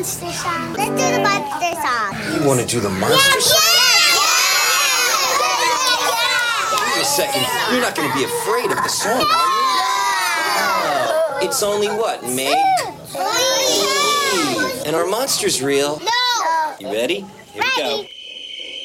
monster song. Let's do the monster song. You want to do the monster song? Wait a second. You're not going to be afraid of the song, are you? It's only what? Make believe. And our monster's real. No. You ready? Here we go.